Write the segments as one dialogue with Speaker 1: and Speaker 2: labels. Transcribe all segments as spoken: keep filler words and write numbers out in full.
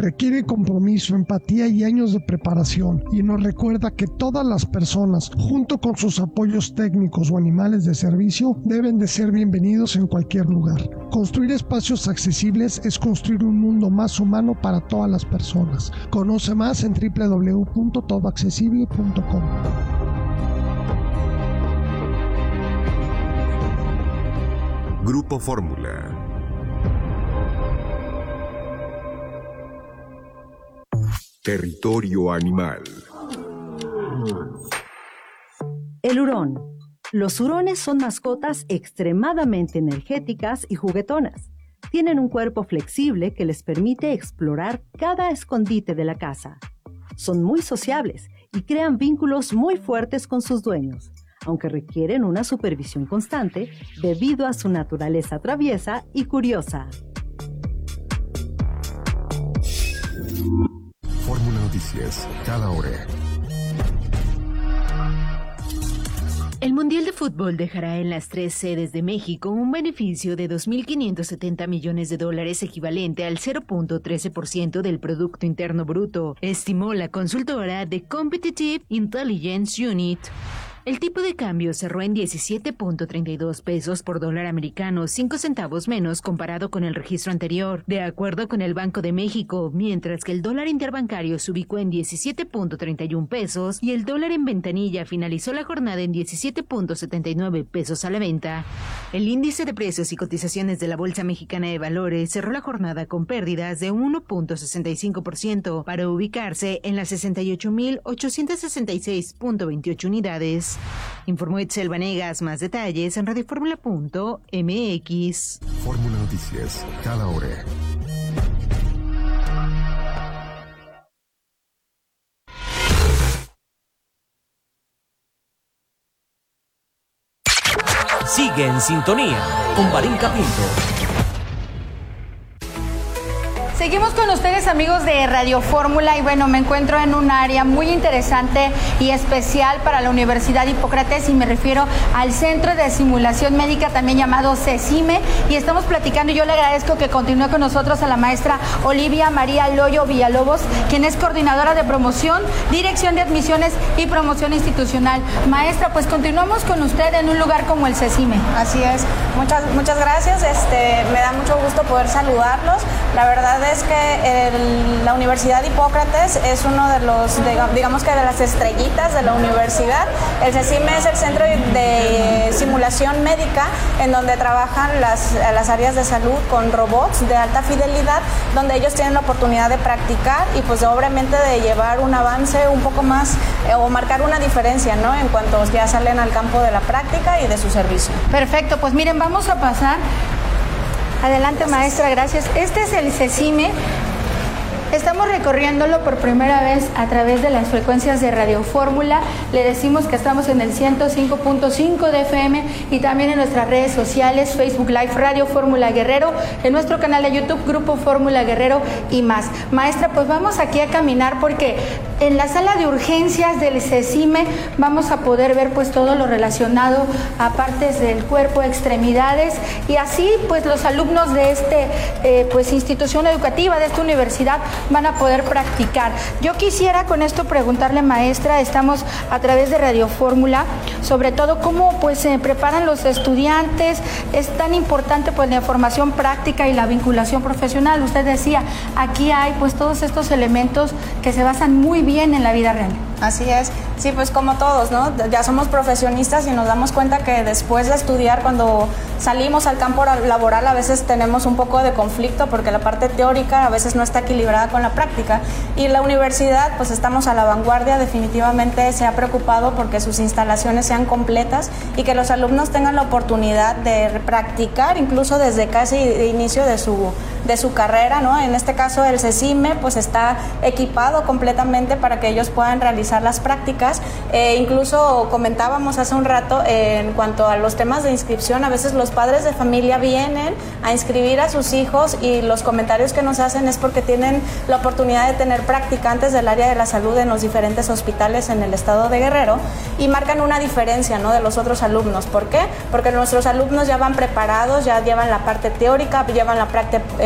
Speaker 1: Requiere compromiso, empatía y años de preparación, y nos recuerda que todas las personas, junto con sus apoyos técnicos o animales de servicio, deben de ser bienvenidos en cualquier lugar. Construir espacios accesibles es construir un mundo más humano para todas las personas. Conoce más en doble u doble u doble u punto todo accesible punto com.
Speaker 2: Grupo Fórmula. Territorio animal.
Speaker 3: El hurón. Los hurones son mascotas extremadamente energéticas y juguetonas. Tienen un cuerpo flexible que les permite explorar cada escondite de la casa. Son muy sociables y crean vínculos muy fuertes con sus dueños, aunque requieren una supervisión constante debido a su naturaleza traviesa y curiosa.
Speaker 2: Fórmula Noticias, cada hora.
Speaker 4: El Mundial de Fútbol dejará en las tres sedes de México un beneficio de dos mil quinientos setenta millones de dólares, equivalente al cero punto trece por ciento del Producto Interno Bruto, estimó la consultora The Competitive Intelligence Unit. El tipo de cambio cerró en diecisiete punto treinta y dos pesos por dólar americano, cinco centavos menos comparado con el registro anterior, de acuerdo con el Banco de México, mientras que el dólar interbancario se ubicó en diecisiete punto treinta y un pesos y el dólar en ventanilla finalizó la jornada en diecisiete punto setenta y nueve pesos a la venta. El índice de precios y cotizaciones de la Bolsa Mexicana de Valores cerró la jornada con pérdidas de uno punto sesenta y cinco por ciento para ubicarse en las sesenta y ocho mil ochocientos sesenta y seis punto veintiocho unidades. Informó Itzel Vanegas. Más detalles en radioformula punto m x.
Speaker 2: Fórmula Noticias, cada hora.
Speaker 5: Sigue en sintonía con Varinka Pinto.
Speaker 6: Seguimos con ustedes, amigos de Radio Fórmula, y bueno, me encuentro en un área muy interesante y especial para la Universidad Hipócrates, y me refiero al Centro de Simulación Médica, también llamado CESIME, y estamos platicando, y yo le agradezco que continúe con nosotros a la maestra Olivia María Loyo Villalobos, quien es coordinadora de promoción, dirección de admisiones y promoción institucional. Maestra, pues continuamos con usted en un lugar como el CESIME.
Speaker 7: Así es, muchas, muchas gracias, este, me da mucho gusto poder saludarlos. La verdad es que el, la Universidad Hipócrates es uno de los, de, digamos que de las estrellitas de la universidad. El CESIME es el centro de simulación médica en donde trabajan las, las áreas de salud con robots de alta fidelidad, donde ellos tienen la oportunidad de practicar y pues obviamente de llevar un avance un poco más eh, o marcar una diferencia, ¿no?, en cuanto ya salen al campo de la práctica y de su servicio.
Speaker 6: Perfecto, pues miren, vamos a pasar. Adelante, maestra, gracias. Este es el CESIME. Estamos recorriéndolo por primera vez a través de las frecuencias de Radio Fórmula. Le decimos que estamos en el ciento cinco punto cinco de F M y también en nuestras redes sociales, Facebook Live Radio Fórmula Guerrero, en nuestro canal de YouTube Grupo Fórmula Guerrero y más. Maestra, pues vamos aquí a caminar porque en la sala de urgencias del CESIME vamos a poder ver pues todo lo relacionado a partes del cuerpo, extremidades, y así pues los alumnos de este eh, pues institución educativa, de esta universidad, van a poder practicar. Yo quisiera con esto preguntarle, maestra, estamos a través de Radio Fórmula, sobre todo cómo pues se preparan los estudiantes. Es tan importante pues la formación práctica y la vinculación profesional. Usted decía, aquí hay pues todos estos elementos que se basan muy bien en la vida real.
Speaker 7: Así es, sí, pues como todos, ¿no? Ya somos profesionistas y nos damos cuenta que después de estudiar, cuando salimos al campo laboral, a veces tenemos un poco de conflicto porque la parte teórica a veces no está equilibrada con la práctica, y la universidad, pues estamos a la vanguardia, definitivamente se ha preocupado porque sus instalaciones sean completas y que los alumnos tengan la oportunidad de practicar incluso desde casi de inicio de su, de su carrera, ¿no? En este caso el CESIME pues está equipado completamente para que ellos puedan realizar las prácticas. Eh, incluso comentábamos hace un rato eh, en cuanto a los temas de inscripción, a veces los padres de familia vienen a inscribir a sus hijos y los comentarios que nos hacen es porque tienen la oportunidad de tener practicantes del área de la salud en los diferentes hospitales en el estado de Guerrero y marcan una diferencia, ¿no?, de los otros alumnos. ¿Por qué? Porque nuestros alumnos ya van preparados, ya llevan la parte teórica, llevan la parte, eh,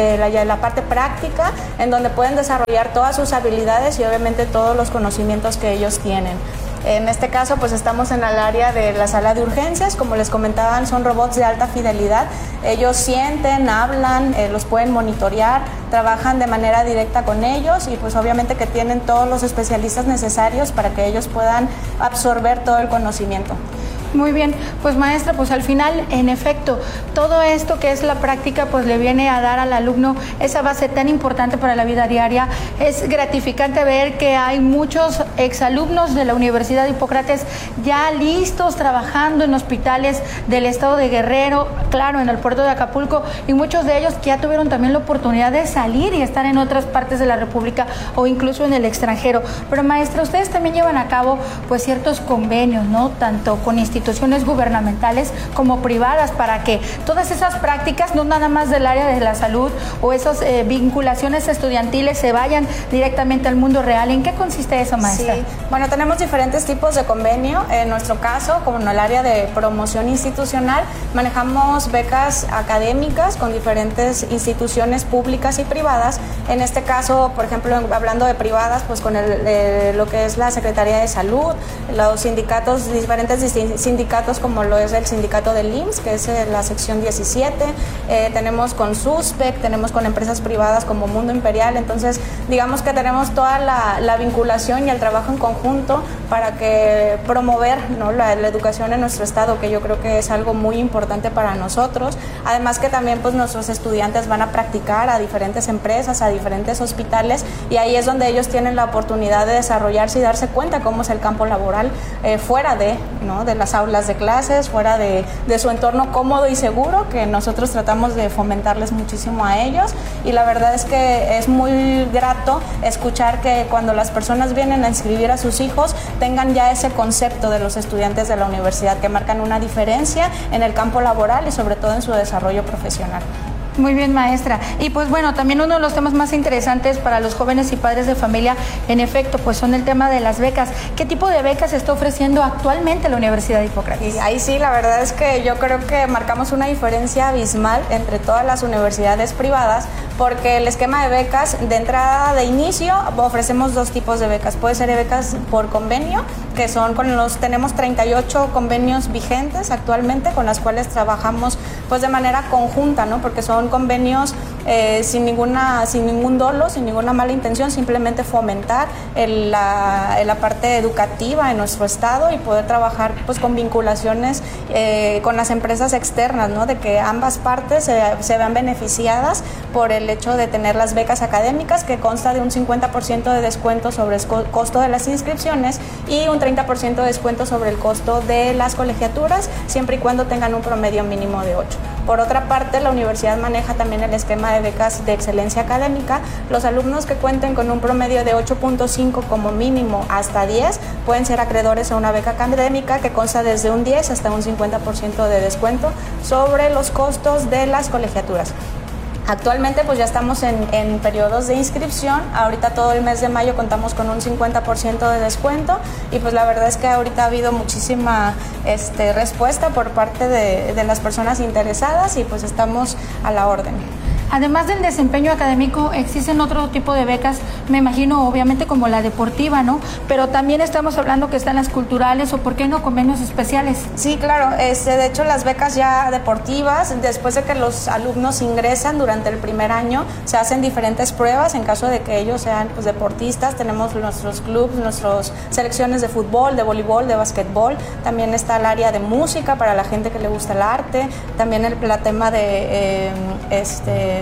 Speaker 7: eh, la, la parte práctica, en donde pueden desarrollar todas sus habilidades y obviamente todos los conocimientos que ellos tienen. En este caso, pues estamos en el área de la sala de urgencias. Como les comentaban, son robots de alta fidelidad. Ellos sienten, hablan, eh, los pueden monitorear, trabajan de manera directa con ellos y pues obviamente que tienen todos los especialistas necesarios para que ellos puedan absorber todo el conocimiento.
Speaker 6: Muy bien, pues maestra, pues al final, en efecto, todo esto que es la práctica, pues le viene a dar al alumno esa base tan importante para la vida diaria. Es gratificante ver que hay muchos exalumnos de la Universidad Hipócrates ya listos, trabajando en hospitales del estado de Guerrero, claro, en el puerto de Acapulco, y muchos de ellos que ya tuvieron también la oportunidad de salir y estar en otras partes de la República o incluso en el extranjero. Pero maestra, ustedes también llevan a cabo pues ciertos convenios, ¿no? Tanto con instituciones instituciones gubernamentales como privadas, para que todas esas prácticas, no nada más del área de la salud o esas eh, vinculaciones estudiantiles, se vayan directamente al mundo real. ¿En qué consiste eso, maestra?
Speaker 7: Sí, bueno, tenemos diferentes tipos de convenio. En nuestro caso, como en el área de promoción institucional, manejamos becas académicas con diferentes instituciones públicas y privadas. En este caso, por ejemplo, hablando de privadas, pues con el, eh, lo que es la Secretaría de Salud, los sindicatos, diferentes sindicatos como lo es el sindicato del I M S S, que es eh, la sección diecisiete, eh, tenemos con SUSPEC, tenemos con empresas privadas como Mundo Imperial. Entonces digamos que tenemos toda la, la vinculación y el trabajo en conjunto para que promover, ¿no?, la, la educación en nuestro estado, que yo creo que es algo muy importante para nosotros. Además que también pues nuestros estudiantes van a practicar a diferentes empresas, a diferentes hospitales, y ahí es donde ellos tienen la oportunidad de desarrollarse y darse cuenta cómo es el campo laboral eh, fuera de, ¿no?, de las aulas de clases, fuera de, de su entorno cómodo y seguro, que nosotros tratamos de fomentarles muchísimo a ellos. Y la verdad es que es muy grato escuchar que cuando las personas vienen a inscribir a sus hijos tengan ya ese concepto de los estudiantes de la universidad, que marcan una diferencia en el campo laboral y sobre todo en su desarrollo profesional.
Speaker 6: Muy bien, maestra. Y pues bueno, también uno de los temas más interesantes para los jóvenes y padres de familia, en efecto, pues son el tema de las becas. ¿Qué tipo de becas está ofreciendo actualmente la Universidad de Hipócrates?
Speaker 7: Y ahí sí, la verdad es que yo creo que marcamos una diferencia abismal entre todas las universidades privadas, porque el esquema de becas, de entrada, de inicio, ofrecemos dos tipos de becas. Puede ser becas por convenio, que son con los, tenemos treinta y ocho convenios vigentes actualmente, con las cuales trabajamos pues de manera conjunta, ¿no?, porque son convenios eh, sin ninguna, sin ningún dolo, sin ninguna mala intención, simplemente fomentar el, la, la parte educativa en nuestro estado y poder trabajar pues con vinculaciones eh, con las empresas externas, ¿no?, de que ambas partes se, se vean beneficiadas por el hecho de tener las becas académicas, que consta de un cincuenta por ciento de descuento sobre el costo de las inscripciones y un treinta por ciento de descuento sobre el costo de las colegiaturas, siempre y cuando tengan un promedio mínimo de ocho. Por otra parte, la universidad maneja también el esquema de becas de excelencia académica. Los alumnos que cuenten con un promedio de ocho punto cinco como mínimo hasta diez pueden ser acreedores a una beca académica que consta desde un diez hasta un cincuenta por ciento de descuento sobre los costos de las colegiaturas. Actualmente pues ya estamos en, en periodos de inscripción. Ahorita todo el mes de mayo contamos con un cincuenta por ciento de descuento y pues la verdad es que ahorita ha habido muchísima este, respuesta por parte de, de las personas interesadas y pues estamos a la orden.
Speaker 6: Además del desempeño académico, existen otro tipo de becas, me imagino, obviamente como la deportiva, ¿no? Pero también estamos hablando que están las culturales o, ¿por qué no, convenios especiales?
Speaker 7: Sí, claro. Este, de hecho, las becas ya deportivas, después de que los alumnos ingresan durante el primer año, se hacen diferentes pruebas en caso de que ellos sean pues, deportistas. Tenemos nuestros clubes, nuestras selecciones de fútbol, de voleibol, de básquetbol. También está el área de música para la gente que le gusta el arte. También el, el tema de... Eh, este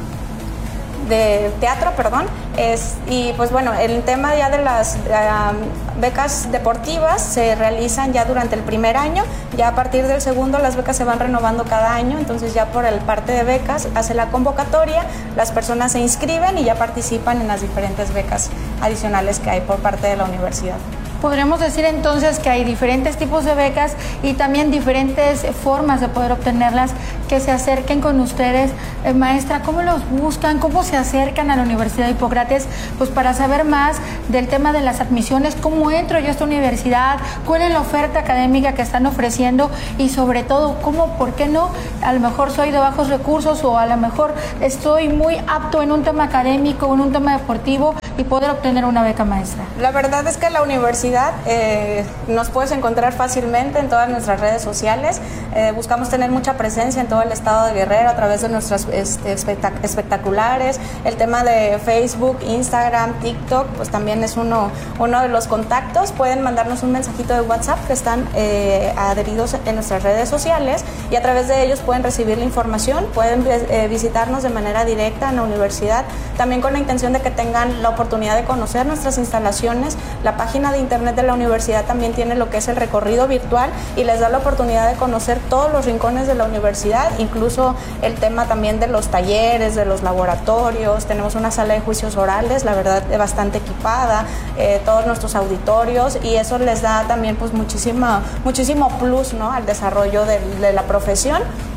Speaker 7: de teatro, perdón, es, y pues bueno, el tema ya de las uh, becas deportivas se realizan ya durante el primer año, ya a partir del segundo las becas se van renovando cada año, entonces ya por el parte de becas hace la convocatoria, las personas se inscriben y ya participan en las diferentes becas adicionales que hay por parte de la universidad.
Speaker 6: Podríamos decir entonces que hay diferentes tipos de becas y también diferentes formas de poder obtenerlas. que se acerquen con ustedes. Eh, maestra, ¿cómo los buscan? ¿Cómo se acercan a la Universidad de Hipócrates? Pues para saber más del tema de las admisiones, cómo entro yo a esta universidad, cuál es la oferta académica que están ofreciendo y sobre todo, cómo, por qué no, a lo mejor soy de bajos recursos o a lo mejor estoy muy apto en un tema académico, en un tema deportivo y poder obtener una beca, maestra.
Speaker 7: La verdad es que la universidad eh, nos puedes encontrar fácilmente en todas nuestras redes sociales. Eh, buscamos tener mucha presencia en todo el estado de Guerrero a través de nuestras este, espectac- espectaculares. El tema de Facebook, Instagram, TikTok, pues también es uno, uno de los contactos. Pueden mandarnos un mensajito de WhatsApp que están eh, adheridos en nuestras redes sociales y a través de ellos pueden recibir la información, pueden eh, visitarnos de manera directa en la universidad, también con la intención de que tengan la oportunidad de conocer nuestras instalaciones. La página de internet de la universidad también tiene lo que es el recorrido virtual y les da la oportunidad de conocer todos los rincones de la universidad, incluso el tema también de los talleres, de los laboratorios. Tenemos una sala de juicios orales, la verdad, bastante equipada, eh, todos nuestros auditorios, y eso les da también pues muchísima, muchísimo plus, ¿no?, al desarrollo de, de la profesión.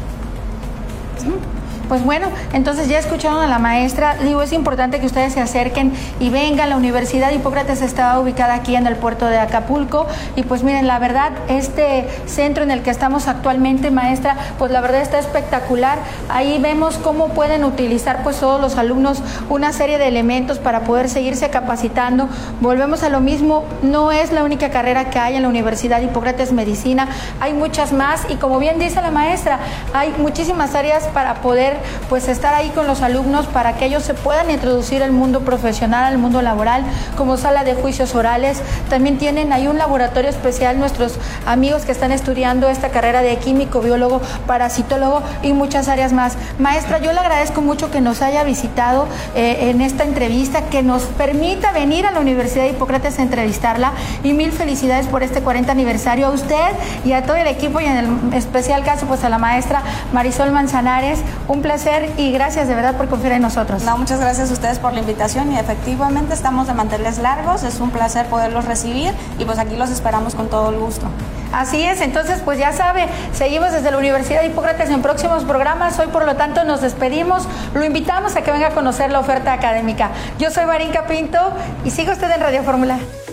Speaker 6: Pues bueno, entonces ya escucharon a la maestra. Digo, es importante que ustedes se acerquen y vengan. La Universidad de Hipócrates está ubicada aquí en el puerto de Acapulco y pues miren, la verdad, este centro en el que estamos actualmente, maestra, pues la verdad está espectacular. Ahí vemos cómo pueden utilizar pues todos los alumnos una serie de elementos para poder seguirse capacitando. Volvemos a lo mismo, no es la única carrera que hay en la Universidad de Hipócrates, medicina, hay muchas más y como bien dice la maestra, hay muchísimas áreas para poder pues estar ahí con los alumnos para que ellos se puedan introducir al mundo profesional, al mundo laboral, como sala de juicios orales. También tienen ahí un laboratorio especial nuestros amigos que están estudiando esta carrera de químico, biólogo, parasitólogo y muchas áreas más. Maestra, yo le agradezco mucho que nos haya visitado eh, en esta entrevista, que nos permita venir a la Universidad de Hipócrates a entrevistarla y mil felicidades por este cuarenta aniversario a usted y a todo el equipo y en el especial caso pues a la maestra Marisol Manzanares. Un placer y gracias de verdad por confiar en nosotros.
Speaker 7: No, muchas gracias a ustedes por la invitación y efectivamente estamos de manteles largos, es un placer poderlos recibir y pues aquí los esperamos con todo el gusto.
Speaker 6: Así es, entonces pues ya sabe, seguimos desde la Universidad de Hipócrates en próximos programas. Hoy por lo tanto nos despedimos, lo invitamos a que venga a conocer la oferta académica. Yo soy Marín Capinto y sigue usted en Radio Fórmula.